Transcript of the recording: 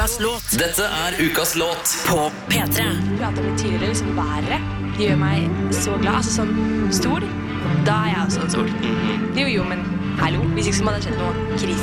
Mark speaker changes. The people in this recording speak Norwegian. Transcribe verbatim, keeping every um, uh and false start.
Speaker 1: Ukas låt.
Speaker 2: Dette er Ukas låt
Speaker 1: På P tre.
Speaker 3: Prater litt tydeligere, liksom været. Det gjør meg så glad. Altså sånn stor, da er jeg også stor. Jo, jo, men hallo, hvis ikke så må det skjedd noe krise.